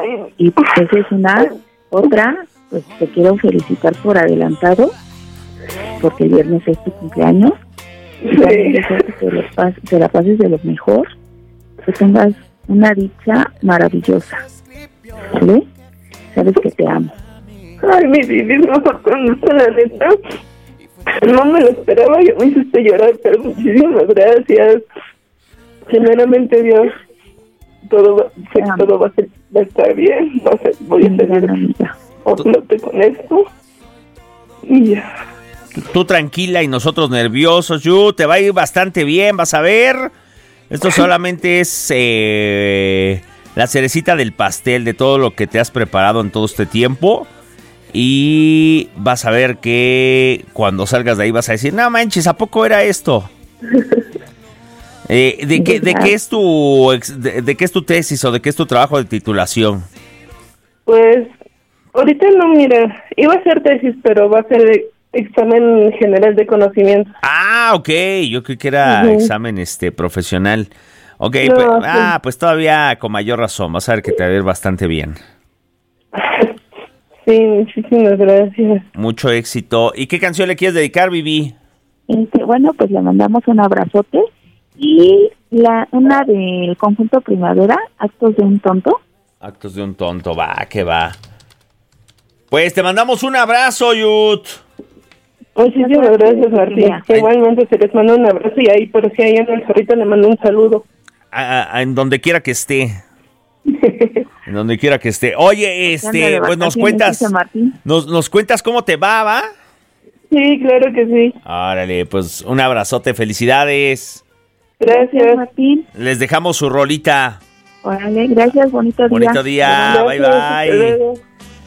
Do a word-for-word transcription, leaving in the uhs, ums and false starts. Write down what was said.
Y pues esa es una. Otra, pues te quiero felicitar por adelantado, porque el viernes es tu cumpleaños. Y también deseo que te, lo pas- te la pases de lo mejor, que tengas una dicha maravillosa, ¿vale? Sabes que te amo. Ay, mi Vivi, no, con usted, la neta. No me lo esperaba, yo me hiciste llorar, pero muchísimas gracias. Generalmente, Dios, todo va, sé que todo va a, ser, va a estar bien, va a ser, voy a seguir orándote con esto. Y ya. Tú tranquila y nosotros nerviosos, Yu, te va a ir bastante bien, vas a ver. Esto solamente es eh, la cerecita del pastel de todo lo que te has preparado en todo este tiempo. Y vas a ver que cuando salgas de ahí vas a decir, no manches, ¿a poco era esto? Eh, ¿de, qué, de, qué es tu, de, ¿De qué es tu tesis o de qué es tu trabajo de titulación? Pues, ahorita no, mira, iba a ser tesis, pero va a ser examen general de conocimiento. Ah, ok, yo creí que era uh-huh. examen este profesional. Ok, no, pues, sí. ah, pues todavía con mayor razón, vas a ver que te va a ir bastante bien. Sí, muchísimas gracias. Mucho éxito. ¿Y qué canción le quieres dedicar, Vivi? Este, bueno, pues le mandamos un abrazote y la una del conjunto Primavera, Actos de un Tonto. Actos de un Tonto, va, que va. Pues te mandamos un abrazo, Yut. Muchísimas gracias, Martín. Igualmente se les manda un abrazo y ahí, por si ahí en el zorrito le mando un saludo. A, a, en donde quiera que esté. En donde quiera que esté. Oye, este, pues nos cuentas, nos, nos cuentas cómo te va, ¿va? Sí, claro que sí. Órale, pues un abrazote, felicidades. Gracias, Martín. Les dejamos su rolita. Órale, gracias, bonito día. Bonito día, gracias, bye bye.